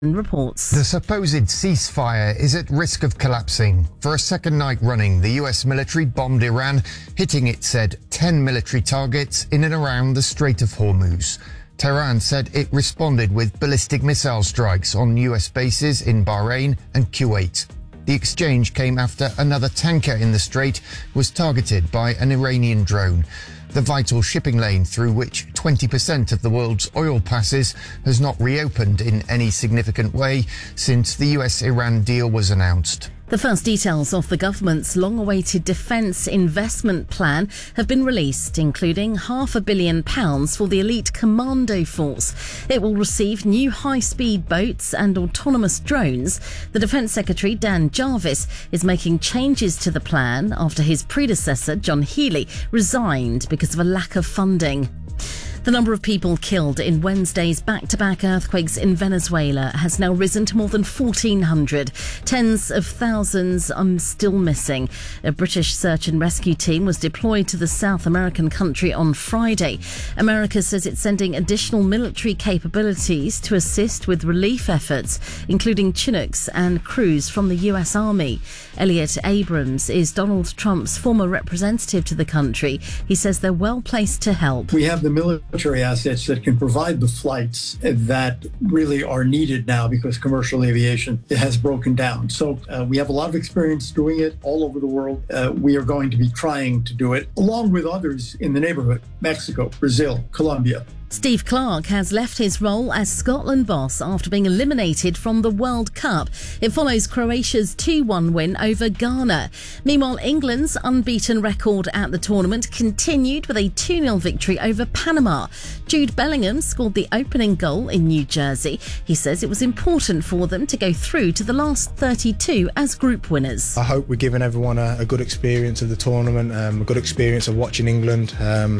reports. The supposed ceasefire is at risk of collapsing. For a second night running, the US military bombed Iran, hitting, it said, 10 military targets in and around the Strait of Hormuz. Tehran said it responded with ballistic missile strikes on US bases in Bahrain and Kuwait. The exchange came after another tanker in the strait was targeted by an Iranian drone. The vital shipping lane through which 20% of the world's oil passes has not reopened in any significant way since the US-Iran deal was announced. The first details of the government's long-awaited defence investment plan have been released, including £500 million for the elite commando force. It will receive new high-speed boats and autonomous drones. The Defence Secretary, Dan Jarvis, is making changes to the plan after his predecessor, John Healey, resigned because of a lack of funding. The number of people killed in Wednesday's back-to-back earthquakes in Venezuela has now risen to more than 1,400. Tens of thousands are still missing. A British search and rescue team was deployed to the South American country on Friday. America says it's sending additional military capabilities to assist with relief efforts, including Chinooks and crews from the US Army. Elliot Abrams is Donald Trump's former representative to the country. He says they're well placed to help. We have the military assets that can provide the flights that really are needed now because commercial aviation has broken down. So we have a lot of experience doing it all over the world. We are going to be trying to do it along with others in the neighborhood: Mexico, Brazil, Colombia. Steve Clarke has left his role as Scotland boss after being eliminated from the World Cup. It follows Croatia's 2-1 win over Ghana. Meanwhile, England's unbeaten record at the tournament continued with a 2-0 victory over Panama. Jude Bellingham scored the opening goal in New Jersey. He says it was important for them to go through to the last 32 as group winners. I hope we're giving everyone a good experience of the tournament, a good experience of watching England.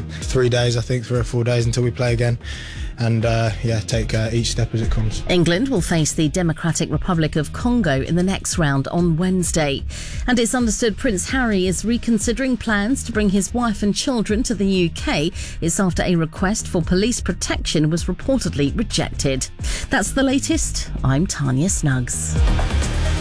3 days, I think, 3 or 4 days until we play again. And take each step as it comes. England will face the Democratic Republic of Congo in the next round on Wednesday. And it's understood Prince Harry is reconsidering plans to bring his wife and children to the UK. It's after a request for police protection was reportedly rejected. That's the latest. I'm Tanya Snuggs.